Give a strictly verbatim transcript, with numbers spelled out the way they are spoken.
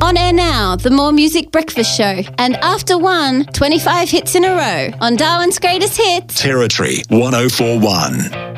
On air now, the More Music Breakfast Show. And after one, twenty-five hits in a row on Darwin's Greatest Hits. Territory one oh four one.